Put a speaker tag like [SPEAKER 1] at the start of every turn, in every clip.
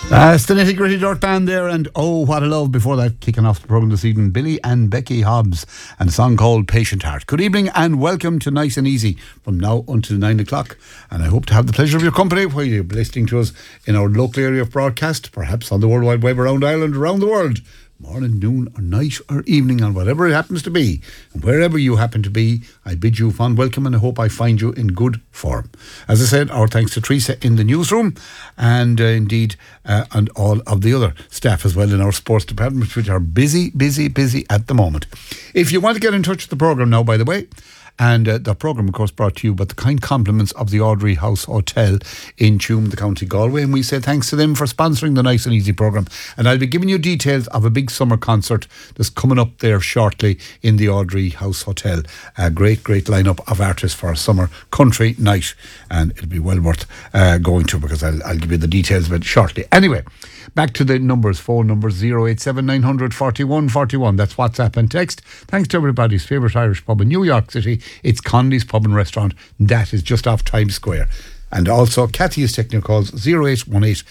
[SPEAKER 1] It's the Nitty Gritty Dirt Band there, and oh, what a love. Before that, kicking off the programme this evening, Billy and Becky Hobbs and a song called Patient Heart. Good evening and welcome to Nice and Easy from now until 9 o'clock, and I hope to have the pleasure of your company while you're listening to us in our local area of broadcast, perhaps on the World Wide Web around Ireland, around the world. Morning, noon or night or evening, or whatever it happens to be, and wherever you happen to be, I bid you fond welcome, and I hope I find you in good form. As I said, our thanks to Teresa in the newsroom, and indeed and all of the other staff as well in our sports department, which are busy at the moment. If you want to get in touch with the programme now, by the way, and the programme, of course, brought to you by the kind compliments of the Audrey House Hotel in Tuam, the County Galway. And we say thanks to them for sponsoring the Nice and Easy programme. And I'll be giving you details of a big summer concert that's coming up there shortly in the Audrey House Hotel. A great lineup of artists for a summer country night. And it'll be well worth going to, because I'll give you the details of it shortly. Anyway, back to the numbers. Phone numbers 087 900 41 41. That's WhatsApp and text. Thanks to everybody's favourite Irish pub in New York City. It's Conley's Pub and Restaurant. That is just off Times Square. And also Cathy is taking your calls 0818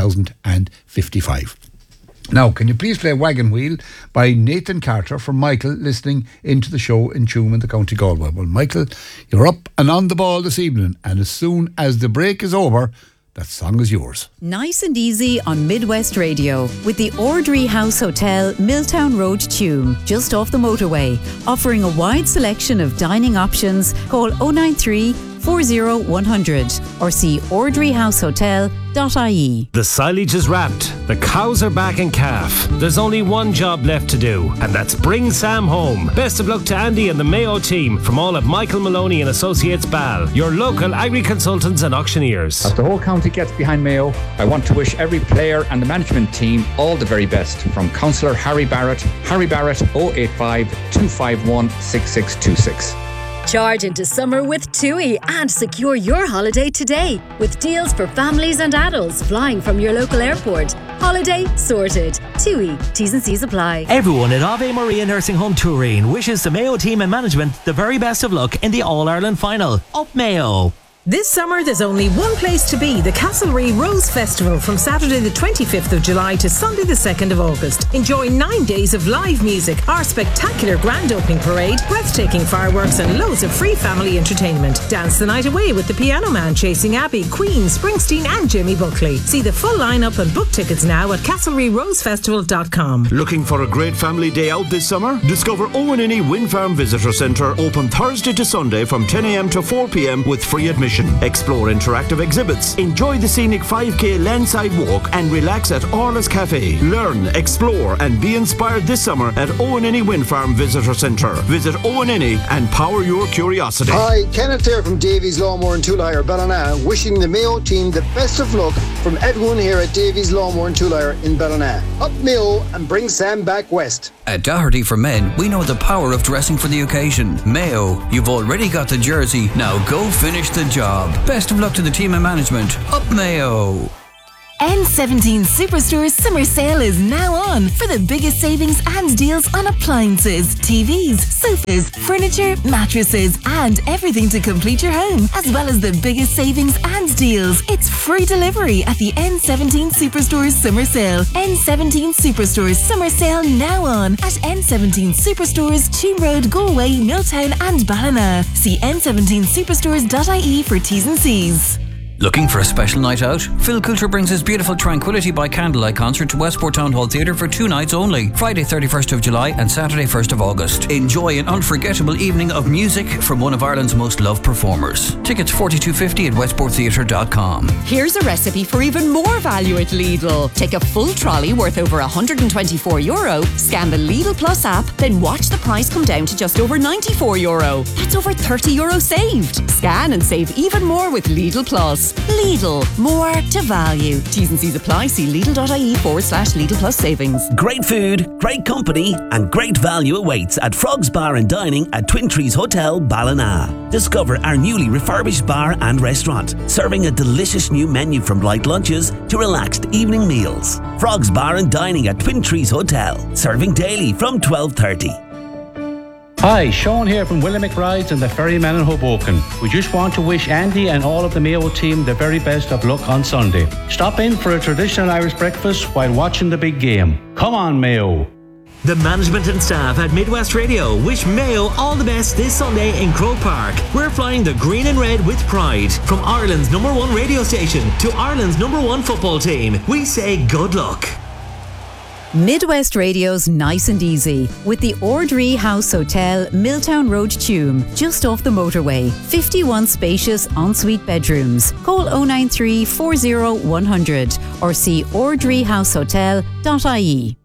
[SPEAKER 1] 3055. Now, can you please play Wagon Wheel by Nathan Carter from Michael, listening into the show in Tuam in the County Galway. Well, Michael, you're up and on the ball this evening, and as soon as the break is over, that song is yours.
[SPEAKER 2] Nice and Easy on Midwest Radio with the Audrey House Hotel, Milltown Road, Tuam, just off the motorway. Offering a wide selection of dining options. Call 093 40 100 or see audreyhousehotel.ie.
[SPEAKER 3] The silage is wrapped, the cows are back in calf. There's only one job left to do, and that's bring Sam home. Best of luck to Andy and the Mayo team from all of Michael Maloney and Associates Bal, your local agri-consultants and auctioneers.
[SPEAKER 4] As the whole county gets behind Mayo, I want to wish every player and the management team all the very best. From Councillor Harry Barrett 085 251 6626.
[SPEAKER 5] Charge into summer with TUI and secure your holiday today with deals for families and adults flying from your local airport. Holiday sorted. TUI. T's and C's apply.
[SPEAKER 6] Everyone at Ave Maria Nursing Home Turin wishes the Mayo team and management the very best of luck in the All-Ireland final. Up Mayo!
[SPEAKER 7] This summer, there's only one place to be, the Castlereagh Rose Festival from Saturday the 25th of July to Sunday the 2nd of August. Enjoy 9 days of live music, our spectacular grand opening parade, breathtaking fireworks and loads of free family entertainment. Dance the night away with the Piano Man, Chasing Abbey, Queen, Springsteen and Jimmy Buckley. See the full lineup and book tickets now at castlereaghrosefestival.com.
[SPEAKER 8] Looking for a great family day out this summer? Discover Owenini Wind Farm Visitor Centre, open Thursday to Sunday from 10 a.m. to 4 p.m. with free admission. Explore interactive exhibits, enjoy the scenic 5k landside walk and relax at Orla's Cafe. Learn, explore and be inspired this summer at Owenini Wind Farm Visitor Centre. Visit Owenini and power your curiosity.
[SPEAKER 9] Hi, Kenneth here from Davies Lawnmower and Tool Hire, Ballina, wishing the Mayo team the best of luck from everyone here at Davies Lawnmower and Tool Hire in Ballina. Up Mayo and bring Sam back west.
[SPEAKER 10] At Doherty for Men, we know the power of dressing for the occasion. Mayo, you've already got the jersey, now go finish the job. Best of luck to the team and management. Up Mayo!
[SPEAKER 11] N17 Superstore's summer sale is now on for the biggest savings and deals on appliances, TVs, sofas, furniture, mattresses and everything to complete your home, as well as the biggest savings and deals. It's free delivery at the N17 Superstore's summer sale. N17 Superstore's summer sale now on at N17 Superstores, Tuam Road, Galway, Milltown and Ballina. See n17superstores.ie for T's and C's.
[SPEAKER 10] Looking for a special night out? Phil Coulter brings his beautiful Tranquility by Candlelight concert to Westport Town Hall Theatre for 2 nights only, Friday 31st of July and Saturday 1st of August. Enjoy an unforgettable evening of music from one of Ireland's most loved performers. Tickets $42.50 at westporttheatre.com.
[SPEAKER 12] Here's a recipe for even more value at Lidl. Take a full trolley worth over €124, scan the Lidl Plus app, then watch the price come down to just over €94. That's over €30 saved. Scan and save even more with Lidl Plus. Lidl, more to value. T's and C's apply. See Lidl.ie/Lidl Plus savings.
[SPEAKER 13] Great food, great company and great value awaits at Frogs Bar and Dining at Twin Trees Hotel, Ballina. Discover our newly refurbished bar and restaurant, serving a delicious new menu from light lunches to relaxed evening meals. Frogs Bar and Dining at Twin Trees Hotel, serving daily from 12:30.
[SPEAKER 14] Hi, Sean here from William Rides and the Ferryman in Hoboken. We just want to wish Andy and all of the Mayo team the very best of luck on Sunday. Stop in for a traditional Irish breakfast while watching the big game. Come on, Mayo.
[SPEAKER 6] The management and staff at Midwest Radio wish Mayo all the best this Sunday in Croke Park. We're flying the green and red with pride. From Ireland's #1 radio station to Ireland's #1 football team, we say good luck.
[SPEAKER 2] Midwest Radio's Nice and Easy with the Ordree House Hotel, Milltown Road, Tuam, just off the motorway. 51 spacious ensuite bedrooms. Call 093 40 100 or see ordreehousehotel.ie.